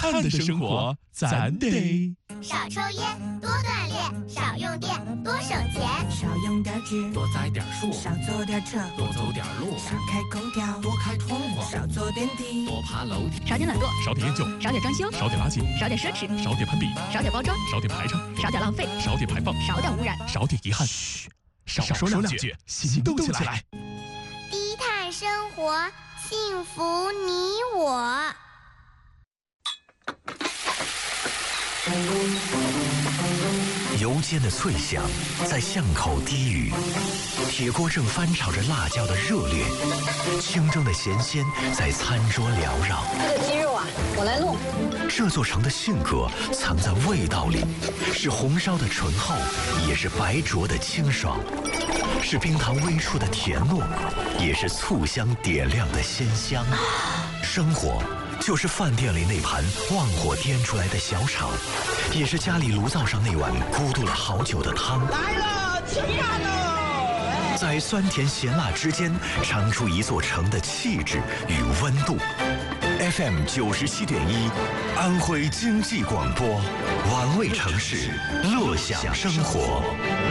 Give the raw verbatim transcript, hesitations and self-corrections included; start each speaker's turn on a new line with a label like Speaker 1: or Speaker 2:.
Speaker 1: 汉的生活咱得
Speaker 2: 少抽烟，多锻炼，少用电，多省钱，
Speaker 3: 少用点纸，
Speaker 4: 多栽点树，
Speaker 3: 少坐点车，
Speaker 4: 多走点路，
Speaker 3: 少开空调，
Speaker 4: 多开窗户，
Speaker 3: 少坐电梯，
Speaker 4: 多爬楼梯，
Speaker 5: 少点懒惰，
Speaker 1: 少点厌旧，
Speaker 5: 少点装修，
Speaker 1: 少点垃圾，
Speaker 5: 少点奢侈，
Speaker 1: 少点攀比，
Speaker 5: 少点包装，
Speaker 1: 少点排场，
Speaker 5: 少点浪费，
Speaker 1: 少点排放，
Speaker 5: 少点污染，
Speaker 1: 少点遗憾。嘘，少说两句，行动起来。
Speaker 2: 低碳生活，幸福你我。
Speaker 6: 油煎的脆香在巷口低语，铁锅正翻炒着辣椒的热烈，清蒸的咸鲜在餐桌缭绕。
Speaker 7: 这个鸡肉啊，我来弄。
Speaker 6: 这座城的性格藏在味道里，是红烧的醇厚，也是白灼的清爽，是冰糖微出的甜糯，也是醋香点亮的鲜香。生活就是饭店里那盘旺火颠出来的小炒，也是家里炉灶上那碗咕嘟了好久的汤。
Speaker 3: 来了，吃饭喽！
Speaker 6: 在酸甜咸辣之间，尝出一座城的气质与温度。F M 九十七点一，安徽经济广播，玩味城市，乐享生活。